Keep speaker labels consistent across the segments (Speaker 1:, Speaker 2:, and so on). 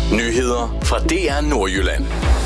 Speaker 1: Nyheder fra DR Nordjylland.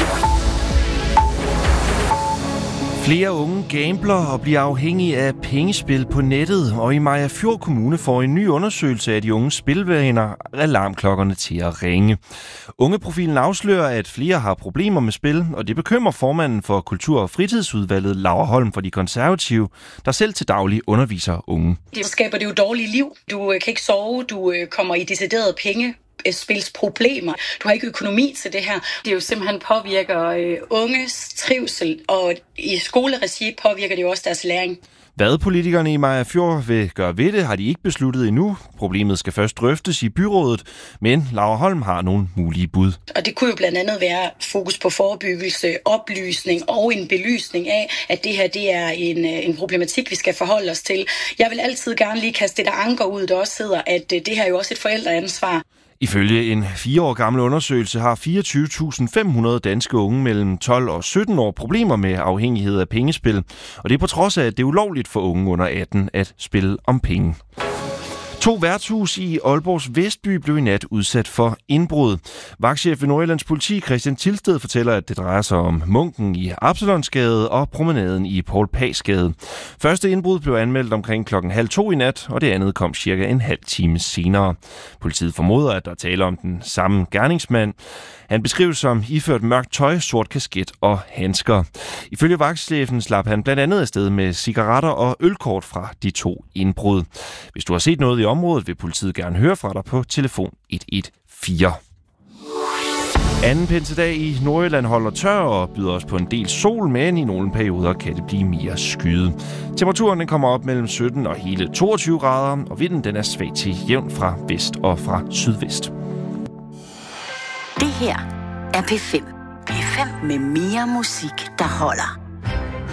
Speaker 2: Flere unge gambler og bliver afhængige af pengespil på nettet, og i Mariagerfjord Kommune får en ny undersøgelse af de unge spilvaner alarmklokkerne til at ringe. Ungeprofilen afslører, at flere har problemer med spil, og det bekymrer formanden for Kultur- og Fritidsudvalget, Laura Holm fra De Konservative, der selv til daglig underviser unge.
Speaker 3: Det skaber det jo dårlige liv. Du kan ikke sove, du kommer i deciderede pengespilsproblemer. Du har ikke økonomi til det her. Det jo simpelthen påvirker unges trivsel, og i skoleregi påvirker det jo også deres læring.
Speaker 2: Hvad politikerne i Mariagerfjord vil gøre ved det, har de ikke besluttet endnu. Problemet skal først drøftes i byrådet, men Laura Holm har nogle mulige bud.
Speaker 3: Og det kunne jo blandt andet være fokus på forebyggelse, oplysning og en belysning af, at det her det er en problematik, vi skal forholde os til. Jeg vil altid gerne lige kaste det der anker ud, der også hedder, at det her er jo også et forældreansvar.
Speaker 2: Ifølge en 4 år gammel undersøgelse har 24.500 danske unge mellem 12 og 17 år problemer med afhængighed af pengespil. Og det er på trods af, at det er ulovligt for unge under 18 at spille om penge. 2 værtshus i Aalborgs Vestby blev i nat udsat for indbrud. Vagtchef ved Nordjyllands Politi, Christian Tilsted, fortæller, at det drejer sig om Munken i Absalonsgade og promenaden i Poul Pagsgade. Første indbrud blev anmeldt omkring 1:30 i nat, og det andet kom cirka en halv time senere. Politiet formoder, at der taler om den samme gerningsmand. Han beskrives som iført mørkt tøj, sort kasket og handsker. Ifølge vagtchefen slap han blandt andet afsted med cigaretter og ølkort fra de 2 indbrud. Hvis du har set noget i området, vil politiet gerne høre fra dig på telefon 114. Anden pinsedag i Nordjylland holder tør og byder os på en del sol, men i nogle perioder kan det blive mere skyet. Temperaturen den kommer op mellem 17 og hele 22 grader, og vinden den er svag til jævn fra vest og fra sydvest.
Speaker 4: Det her er P5. P5 med mere musik, der holder.